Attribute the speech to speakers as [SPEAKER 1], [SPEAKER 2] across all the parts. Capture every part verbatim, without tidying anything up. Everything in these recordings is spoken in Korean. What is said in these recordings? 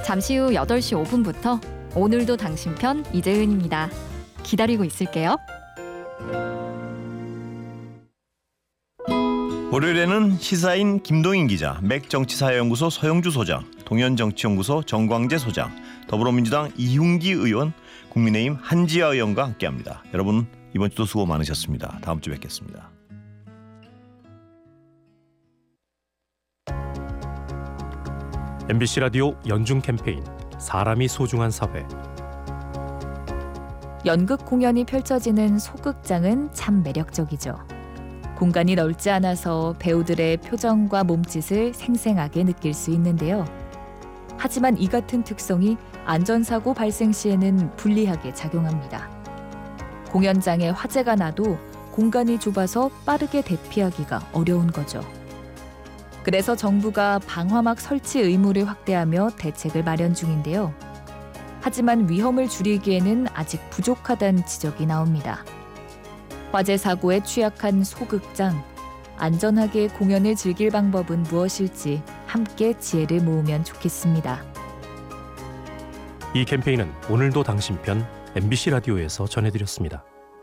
[SPEAKER 1] 잠시 후 여덟 시 오 분부터 오늘도 당신 편 이재은입니다. 기다리고 있을게요.
[SPEAKER 2] 월요일에는 시사인 김동인 기자, 맥정치사연구소 서영주 소장, 동현정치연구소 정광재 소장, 더불어민주당 이흉기 의원, 국민의힘 한지아 의원과 함께합니다. 여러분 이번 주도 수고 많으셨습니다. 다음 주 뵙겠습니다.
[SPEAKER 3] 엠비씨 라디오 연중 캠페인 사람이 소중한 사회.
[SPEAKER 4] 연극 공연이 펼쳐지는 소극장은 참 매력적이죠. 공간이 넓지 않아서 배우들의 표정과 몸짓을 생생하게 느낄 수 있는데요. 하지만 이 같은 특성이 안전사고 발생 시에는 불리하게 작용합니다. 공연장에 화재가 나도 공간이 좁아서 빠르게 대피하기가 어려운 거죠. 그래서 정부가 방화막 설치 의무를 확대하며 대책을 마련 중인데요. 하지만 위험을 줄이기에는 아직 부족하다는 지적이 나옵니다. 화재 사고에 취약한 소극장, 안전하게 공연을 즐길 방법은 무엇일지 함께 지혜를 모으면 좋겠습니다.
[SPEAKER 3] 이 캠페인은 오늘도 당신 편 엠비씨 라디오에서 전해드렸습니다.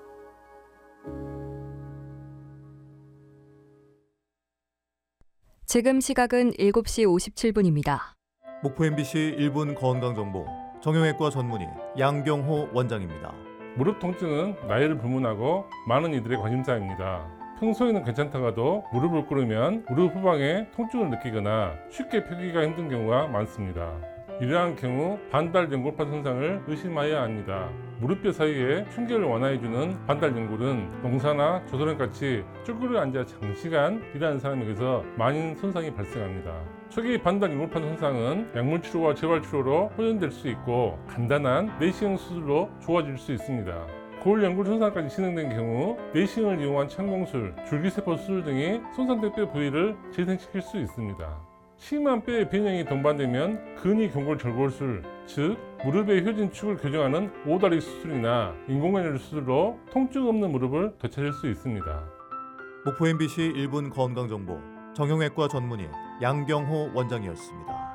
[SPEAKER 1] 지금 시각은 일곱 시 오십칠 분입니다.
[SPEAKER 5] 목포 엠비씨 일 분 건강정보 정형외과 전문의 양경호 원장입니다.
[SPEAKER 6] 무릎 통증은 나이를 불문하고 많은 이들의 관심사입니다. 평소에는 괜찮다가도 무릎을 꿇으면 무릎 후방에 통증을 느끼거나 쉽게 펴기가 힘든 경우가 많습니다. 이러한 경우 반달 연골판 손상을 의심해야 합니다. 무릎뼈 사이에 충격을 완화해주는 반달 연골은 농사나 조선같이 쭈그려 앉아 장시간 일하는 사람에게서 많은 손상이 발생합니다. 초기 반달 연골판 손상은 약물 치료와 재활 치료로 호전될 수 있고 간단한 내시경 수술로 좋아질 수 있습니다. 골 연골 손상까지 진행된 경우 내시경을 이용한 창공술, 줄기세포 수술 등이 손상된 뼈 부위를 재생시킬 수 있습니다. 심한 뼈의 변형이 동반되면 근위 경골 절골술, 즉 무릎의 효진축을 교정하는 오다리 수술이나 인공관절 수술로 통증 없는 무릎을 되찾을 수 있습니다.
[SPEAKER 5] 목포 엠비씨 일 분 건강정보 정형외과 전문의 양경호 원장이었습니다.